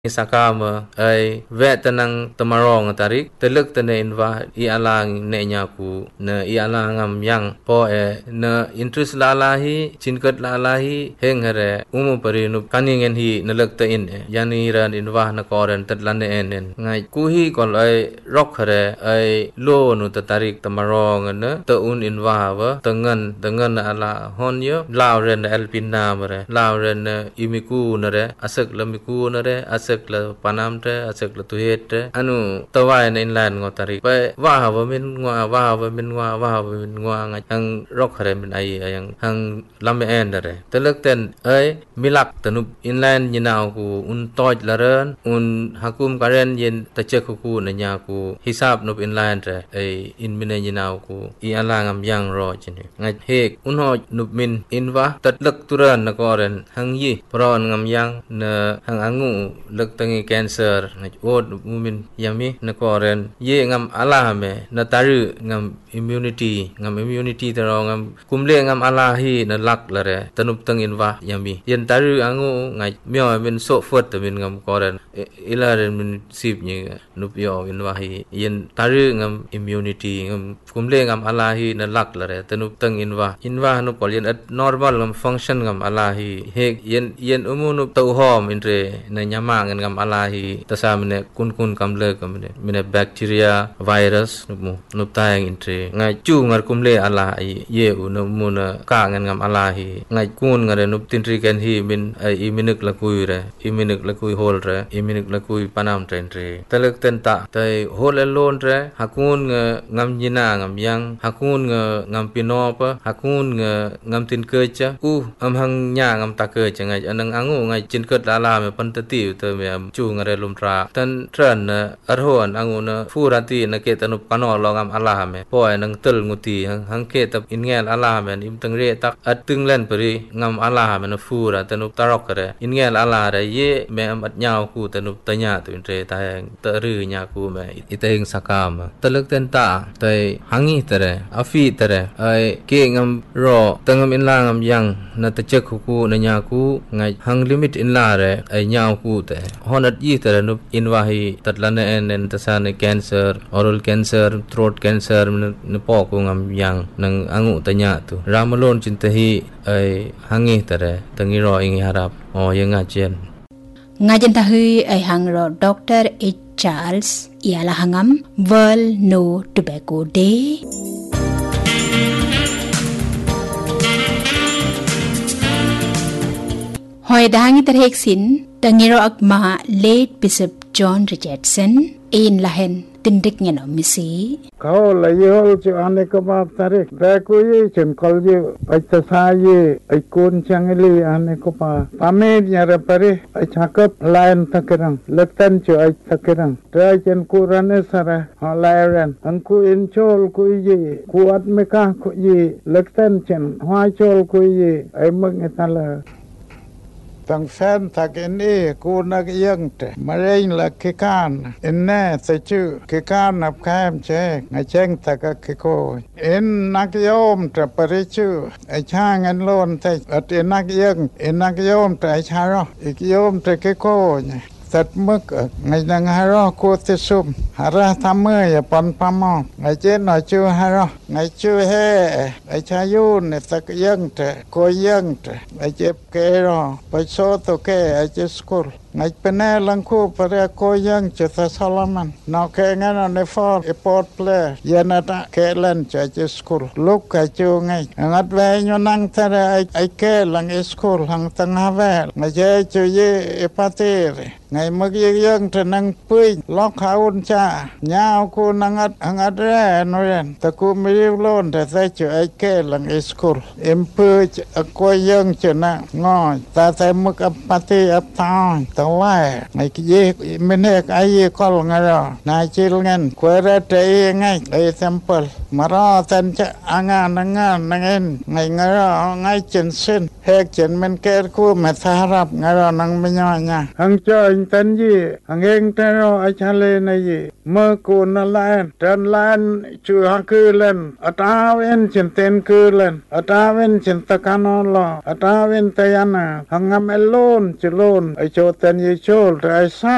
Sakama ay vet tanang tamarong tarik teluk tanin va I alang ne nyaku na I alangam yang po na interest lalahi cinkat lalahi heng hare parinu kaningen hi nalak ta in yani ran in va na koran tatlane en ngai kuhi kol ay rock hare ay lo nu tarik tamarong na ta un in va tangan ala honyo lauren alpina mare lauren imiku nare asak lamiku nare asak panam te asak la tuhet te anu tawai na inland ngotari pa wa min ngwa ngai hang rock hare min ai yang hang lamme endere telek ten ai milak tanup inland nyinau ku un toj laren un hakum karen yen tachek ku na nya ku hisab nup inland te ai in min nyinau ku I alangam yang ro chini ngai hek un ho nup min inwa tatlek turan na koren hang yi pron ngam yang na hang angu lek tangi cancer ngaj od mumin yami na koren ye ngam ala me na taru ngam immunity taro ngam kumle ngam ala hi na lak lare tanup tangin wa yami yen taru angu ngaj myo min so fot min ngam koren ilaren min sip ni nup yo in wa hi yen taru ngam immunity ngam kumle ngam ala hi na lak lare tanup tangin wa nu kol yen normal ngam function ngam ala hi he yen umunu tau hom intre na nyama ngam ala hi tasa mine kun kamle mine bacteria virus nup tayang intre ngai chu ngar kumle ala ye u no muna ka ngam ala hi ngai kun ngare nup tintri ken hi min ai minuk lakui hol re minuk lakui panam trentre telek tenta tai hol alone re hakun ngam nyina ngam yang hakun ngam pinopa hakun ngam tin kecha am hang nya ngam ta kecha ngai anang angu ngai cinket lala me pantati te me chu ngare lumtra tan tran arhon anguna furati na ke tanup kano longam ala me poy nang tel nguti hang ke tap ingel ala me im tangre tak atung len peri ngam ala me na fura tanup tarok kare ingel ala re ye me am at nyau ku tanup tanya tu intre ta ta ru nya ku me iteng sakam telek tenta tai hangi tere afi tere ai ke ngam ro tangam in la ngam yang na ta chek ku na nya ku ngai hang limit in la re ai nyau ku te honat yi tere nup inwahi tatlane en tasane cancer oral cancer throat cancer ne po ko ngam yang nang angu tanya tu ramalon cintahi ai hangi tare tangi ro ingi harap yenga chen ngajen tahui ai hangro Dr. H. Charles ialah hangam World No Tobacco Day. Hoi dahangi terheksin tangiro akma late Bishop John Richardson in lahen tindik ngeno misi kau layol chu ane ko ba tarik ba ku ye chen kol ye ai ta sa ye ai kun changli ane ko pa pame nyara pare ai chakap lain takerang letan chu ai takerang tra chen kurane sara halairan angku inchol ku ye kuat meka ku ye letan chen hwa chol ku ye ai meng etala tang fan tak ini ku nak yang te mareng la kekan inne se chu kekan ap kam che ngacheng tak ke ko in nak yom te pare chu ai chang an lon te at nak yang nak yom te ai charo ik yom te ke ko sat mek ngai nang haro ko te sum hara thamme ya pan pamo ngai chen no chu haro ngai chu he ai chayun ne tak yang te ko yang te ai chep ke ro pa so to ke ai che skul ngai pene lang ku pare ko yang che sa salaman no ke ngana ne for e port ple yana ta ke len che skul luk ka chu ngai ngat ve nyo nang tare ai ke lang skul hang tang ha ve ngai che chu ye e patere ngày mực dương trên năng pui lóc khảo cha nhau cô năng ăn ra nói rằng ta cô mới luôn để thấy chỗ ấy kê là school em pui cô dương chỗ nào ngồi ta thấy mực ấp party ấp thang ta lại ngày cái gì mình hết cái gì có là rồi này chỉ là quay ra chơi ngay đây sample mà ra tên cha năng ngày rồi ngay chân xin hết chân mình kê cô mà thà rập ngay rồi năng bên nhau nha hằng chơi tan ji angeng tero achale na ji ma ko na lan tan lan chu ha ku len atawen chinten ku len atawen chintakano lo atawen tayana hangam elon chulon ai cho tan ye chol ai sa